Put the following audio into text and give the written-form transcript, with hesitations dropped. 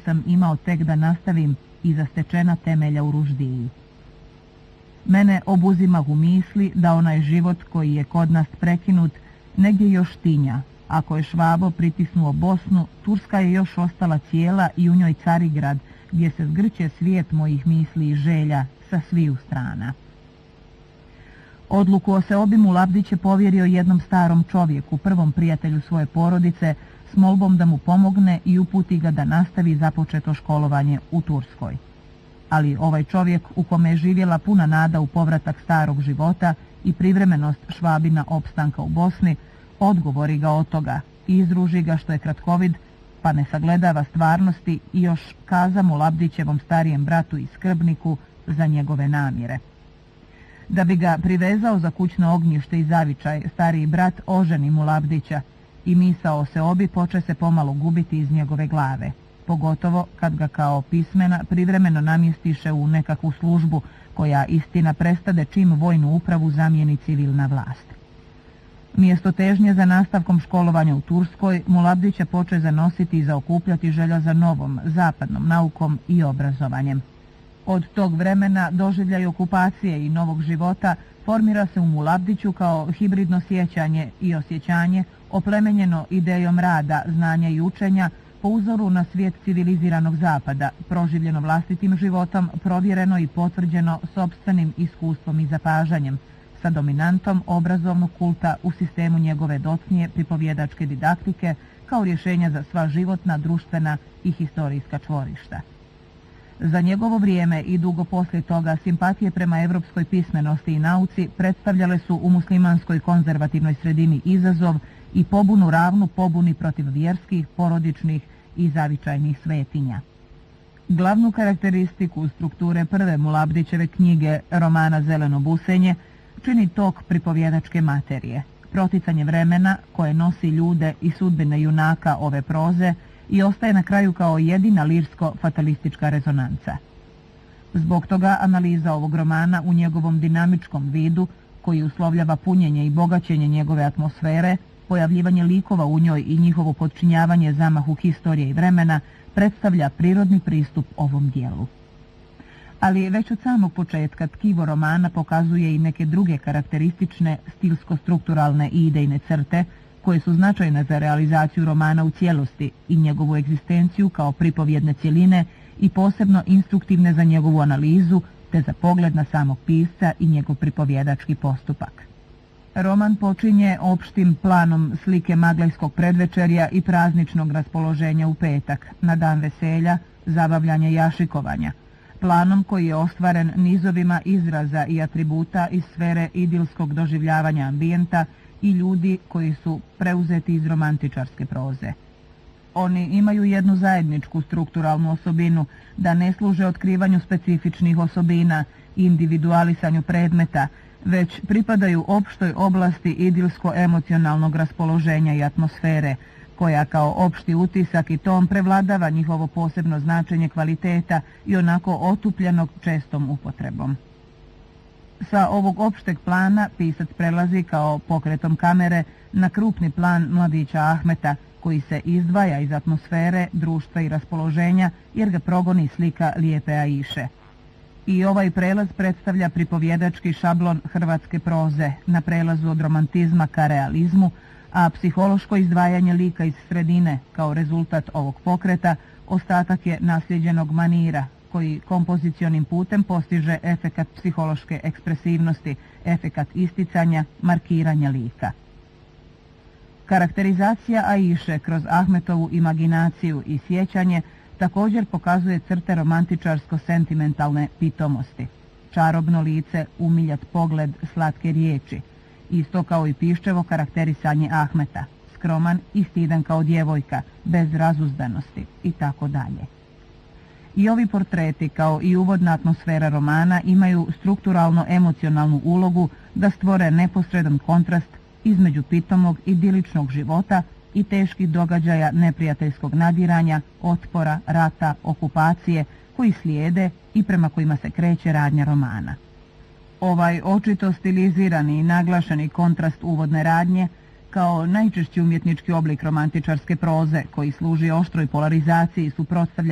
sam imao tek da nastavim iza stečena temelja u Ruždiji. Mene obuzimah u misli da onaj život koji je kod nas prekinut negdje još tinja. Ako je Švabo pritisnuo Bosnu, Turska je još ostala cijela i u njoj Carigrad, gdje se zgrće svijet mojih misli i želja sa sviju strana. Odluku o seobi Mulabdić je povjerio jednom starom čovjeku, prvom prijatelju svoje porodice, s molbom da mu pomogne i uputi ga da nastavi započeto školovanje u Turskoj. Ali ovaj čovjek, u kome je živjela puna nada u povratak starog života i privremenost Švabina opstanka u Bosni, odgovori ga od toga i izruži ga što je kratkovid, pa ne sagledava stvarnosti i još kaza Mulabdićevom starijem bratu i skrbniku za njegove namjere. Da bi ga privezao za kućno ognjište i zavičaj, stariji brat oženi Mulabdića i misao o seobi poče se pomalo gubiti iz njegove glave, pogotovo kad ga kao pismena privremeno namjestiše u nekakvu službu koja istina prestade čim vojnu upravu zamijeni civilna vlast. Mjesto težnje za nastavkom školovanja u Turskoj, Mulabdića poče zanositi i zaokupljati želja za novom, zapadnom naukom i obrazovanjem. Od tog vremena doživljaj okupacije i novog života formira se u Mulabdiću kao hibridno sjećanje i osjećanje, oplemenjeno idejom rada, znanja i učenja, po uzoru na svijet civiliziranog zapada, proživljeno vlastitim životom, provjereno i potvrđeno sopstvenim iskustvom i zapažanjem, sa dominantom obrazovnog kulta u sistemu njegove docnije pripovjedačke didaktike kao rješenja za sva životna, društvena i historijska čvorišta. Za njegovo vrijeme i dugo poslije toga simpatije prema evropskoj pismenosti i nauci predstavljale su u muslimanskoj konzervativnoj sredini izazov i pobunu ravnu pobuni protiv vjerskih, porodičnih i zavičajnih svetinja. Glavnu karakteristiku strukture prve Mulabdićeve knjige, romana Zeleno busenje, čini tok pripovjedačke materije, proticanje vremena koje nosi ljude i sudbine junaka ove proze i ostaje na kraju kao jedina lirsko-fatalistička rezonanca. Zbog toga analiza ovog romana u njegovom dinamičkom vidu, koji uslovljava punjenje i bogaćenje njegove atmosfere, pojavljivanje likova u njoj i njihovo podčinjavanje zamahu historije i vremena, predstavlja prirodni pristup ovom dijelu. Ali već od samog početka tkivo romana pokazuje i neke druge karakteristične stilsko-strukturalne i idejne crte, koje su značajne za realizaciju romana u cijelosti i njegovu egzistenciju kao pripovjedne cjeline i posebno instruktivne za njegovu analizu te za pogled na samog pisca i njegov pripovjedački postupak. Roman počinje opštim planom slike maglajskog predvečerja i prazničnog raspoloženja u petak, na dan veselja, zabavljanja i jašikovanja, planom koji je ostvaren nizovima izraza i atributa iz sfere idilskog doživljavanja ambijenta i ljudi koji su preuzeti iz romantičarske proze. Oni imaju jednu zajedničku strukturalnu osobinu, da ne služe otkrivanju specifičnih osobina i individualisanju predmeta, već pripadaju opštoj oblasti idilsko-emocionalnog raspoloženja i atmosfere, koja kao opšti utisak i ton prevladava njihovo posebno značenje kvaliteta i onako otupljenog čestom upotrebom. Sa ovog opšteg plana pisac prelazi kao pokretom kamere na krupni plan mladića Ahmeta, koji se izdvaja iz atmosfere, društva i raspoloženja jer ga progoni slika lijepe Aiše. I ovaj prelaz predstavlja pripovjedački šablon hrvatske proze na prelazu od romantizma ka realizmu, a psihološko izdvajanje lika iz sredine kao rezultat ovog pokreta ostatak je nasljeđenog manira, koji kompozicionim putem postiže efekat psihološke ekspresivnosti, efekat isticanja, markiranja lika. Karakterizacija Aiše kroz Ahmetovu imaginaciju i sjećanje također pokazuje crte romantičarsko-sentimentalne pitomosti. Čarobno lice, umiljat pogled, slatke riječi. Isto kao i piščevo karakterisanje Ahmeta, skroman i stidan kao djevojka, bez razuzdanosti i tako dalje. I ovi portreti, kao i uvodna atmosfera romana, imaju strukturalno-emocionalnu ulogu da stvore neposredan kontrast između pitomog idiličnog života i teških događaja neprijateljskog nadiranja, otpora, rata, okupacije, koji slijede i prema kojima se kreće radnja romana. Ovaj očito stilizirani i naglašeni kontrast uvodne radnje, kao najčešći umjetnički oblik romantičarske proze, koji služi oštroj polarizaciji, suprotstavlja